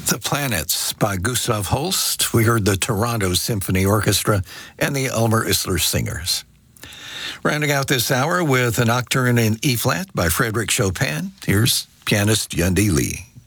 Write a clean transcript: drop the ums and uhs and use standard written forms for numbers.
The Planets by Gustav Holst. We heard the Toronto Symphony Orchestra and the Elmer Isler Singers. Rounding out this hour with a nocturne in E-flat by Frédéric Chopin, here's pianist Yundi Lee.